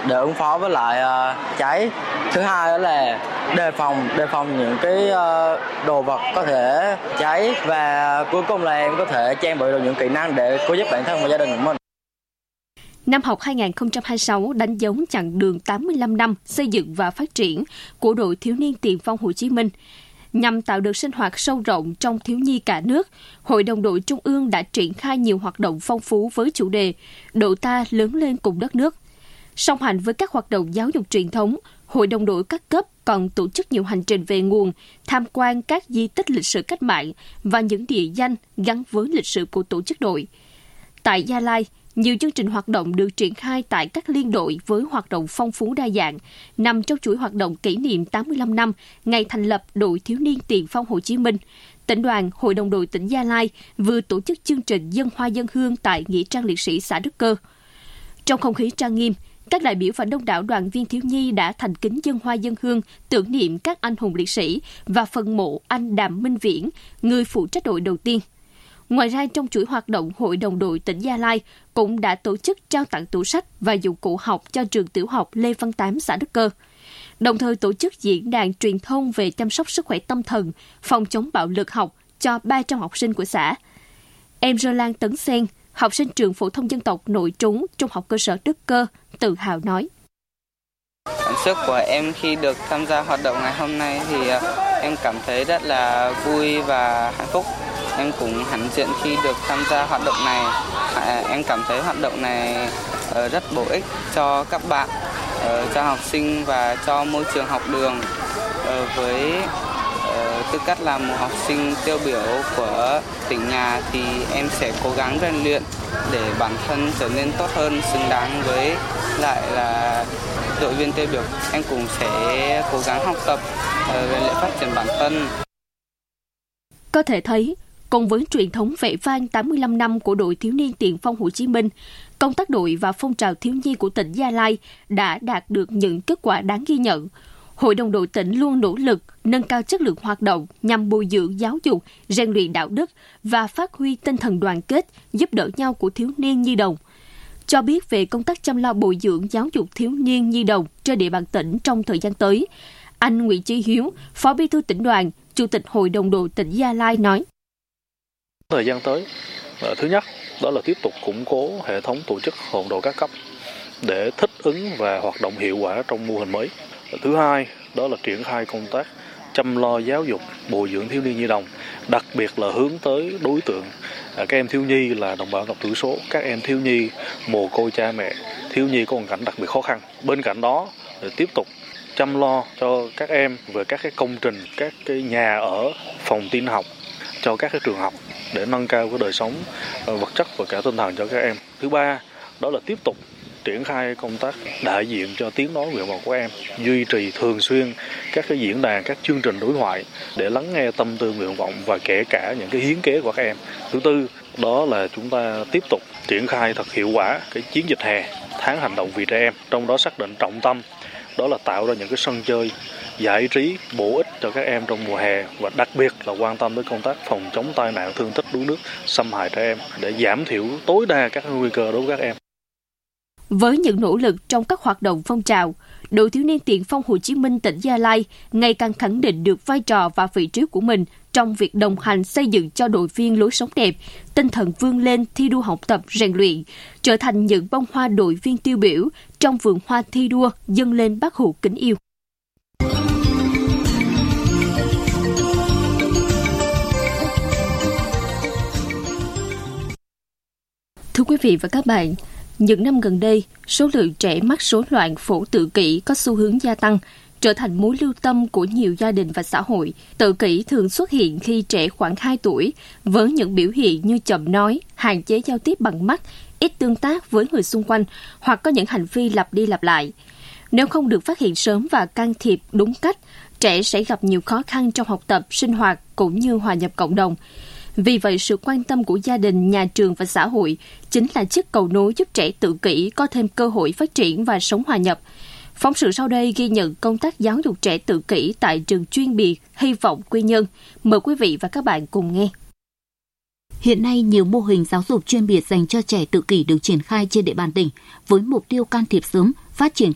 để ứng phó với lại cháy. Thứ hai đó là đề phòng những cái đồ vật có thể cháy, và cuối cùng là em có thể trang bị được những kỹ năng để cứu giúp bản thân và gia đình của mình. Năm học 2026 đánh dấu chặng đường 85 năm xây dựng và phát triển của Đội Thiếu niên Tiền phong Hồ Chí Minh. Nhằm tạo được sinh hoạt sâu rộng trong thiếu nhi cả nước, Hội đồng đội Trung ương đã triển khai nhiều hoạt động phong phú với chủ đề Đội ta lớn lên cùng đất nước. Song hành với các hoạt động giáo dục truyền thống, Hội đồng đội các cấp còn tổ chức nhiều hành trình về nguồn, tham quan các di tích lịch sử cách mạng và những địa danh gắn với lịch sử của tổ chức đội. Tại Gia Lai, nhiều chương trình hoạt động được triển khai tại các liên đội với hoạt động phong phú đa dạng, nằm trong chuỗi hoạt động kỷ niệm 85 năm ngày thành lập Đội Thiếu niên Tiền phong Hồ Chí Minh. Tỉnh đoàn, Hội đồng đội tỉnh Gia Lai vừa tổ chức chương trình dâng hoa dâng hương tại Nghĩa trang liệt sĩ xã Đức Cơ. Trong không khí trang nghiêm, các đại biểu và đông đảo đoàn viên thiếu nhi đã thành kính dâng hoa dâng hương tưởng niệm các anh hùng liệt sĩ và phần mộ anh Đàm Minh Viễn, người phụ trách đội đầu tiên. Ngoài ra, trong chuỗi hoạt động, Hội đồng đội tỉnh Gia Lai cũng đã tổ chức trao tặng tủ sách và dụng cụ học cho trường tiểu học Lê Văn Tám, xã Đức Cơ. Đồng thời tổ chức diễn đàn truyền thông về chăm sóc sức khỏe tâm thần, phòng chống bạo lực học cho 300 học sinh của xã. Em Rơ Lan Tấn Sen, học sinh trường phổ thông dân tộc nội trú trung học cơ sở Đức Cơ, tự hào nói. Cảm xúc của em khi được tham gia hoạt động ngày hôm nay thì em cảm thấy rất là vui và hạnh phúc. Em cũng hãnh diện khi được tham gia hoạt động này. Em cảm thấy hoạt động này rất bổ ích cho các bạn, cho học sinh và cho môi trường học đường. Với tư cách là một học sinh tiêu biểu của tỉnh nhà thì em sẽ cố gắng rèn luyện để bản thân trở nên tốt hơn, xứng đáng với lại là đội viên tiêu biểu. Em cũng sẽ cố gắng học tập, rèn luyện phát triển bản thân. Có thể thấy, cùng với truyền thống vẻ vang 85 năm của Đội Thiếu niên Tiền phong Hồ Chí Minh, công tác đội và phong trào thiếu nhi của tỉnh Gia Lai đã đạt được những kết quả đáng ghi nhận. Hội đồng đội tỉnh luôn nỗ lực nâng cao chất lượng hoạt động nhằm bồi dưỡng giáo dục, rèn luyện đạo đức và phát huy tinh thần đoàn kết, giúp đỡ nhau của thiếu niên nhi đồng. Cho biết về công tác chăm lo bồi dưỡng giáo dục thiếu niên nhi đồng trên địa bàn tỉnh trong thời gian tới, anh Nguyễn Chí Hiếu, Phó Bí thư tỉnh đoàn, Chủ tịch Hội đồng đội tỉnh Gia Lai nói. Thời gian tới, thứ nhất đó là tiếp tục củng cố hệ thống tổ chức hội đồng đội các cấp để thích ứng và hoạt động hiệu quả trong mô hình mới. Thứ hai đó là triển khai công tác chăm lo giáo dục bồi dưỡng thiếu niên nhi đồng, đặc biệt là hướng tới đối tượng các em thiếu nhi là đồng bào dân tộc thiểu số, các em thiếu nhi mồ côi cha mẹ, thiếu nhi có hoàn cảnh đặc biệt khó khăn. Bên cạnh đó để tiếp tục chăm lo cho các em về các cái công trình, các cái nhà ở, phòng tin học cho các cái trường học để nâng cao cái đời sống vật chất và cả tinh thần cho các em. Thứ ba đó là tiếp tục triển khai công tác đại diện cho tiếng nói nguyện vọng của em, duy trì thường xuyên các cái diễn đàn, các chương trình đối thoại để lắng nghe tâm tư nguyện vọng và kể cả những cái hiến kế của các em. Thứ tư đó là chúng ta tiếp tục triển khai thật hiệu quả cái chiến dịch hè tháng hành động vì trẻ em, trong đó xác định trọng tâm đó là tạo ra những cái sân chơi giải trí bổ ích cho các em trong mùa hè, và đặc biệt là quan tâm tới công tác phòng chống tai nạn, thương tích, đuối nước, xâm hại trẻ em để giảm thiểu tối đa các nguy cơ đối với các em. Với những nỗ lực trong các hoạt động phong trào, Đội Thiếu niên Tiền phong Hồ Chí Minh tỉnh Gia Lai ngày càng khẳng định được vai trò và vị trí của mình trong việc đồng hành xây dựng cho đội viên lối sống đẹp, tinh thần vươn lên, thi đua học tập, rèn luyện, trở thành những bông hoa đội viên tiêu biểu trong vườn hoa thi đua dâng lên Bác Hồ kính yêu. Thưa quý vị và các bạn, những năm gần đây, số lượng trẻ mắc rối loạn phổ tự kỷ có xu hướng gia tăng, trở thành mối lưu tâm của nhiều gia đình và xã hội. Tự kỷ thường xuất hiện khi trẻ khoảng 2 tuổi, với những biểu hiện như chậm nói, hạn chế giao tiếp bằng mắt, ít tương tác với người xung quanh, hoặc có những hành vi lặp đi lặp lại. Nếu không được phát hiện sớm và can thiệp đúng cách, trẻ sẽ gặp nhiều khó khăn trong học tập, sinh hoạt cũng như hòa nhập cộng đồng. Vì vậy, sự quan tâm của gia đình, nhà trường và xã hội chính là chiếc cầu nối giúp trẻ tự kỷ có thêm cơ hội phát triển và sống hòa nhập. Phóng sự sau đây ghi nhận công tác giáo dục trẻ tự kỷ tại trường chuyên biệt Hy vọng Quy Nhơn. Mời quý vị và các bạn cùng nghe. Hiện nay, nhiều mô hình giáo dục chuyên biệt dành cho trẻ tự kỷ được triển khai trên địa bàn tỉnh với mục tiêu can thiệp sớm, phát triển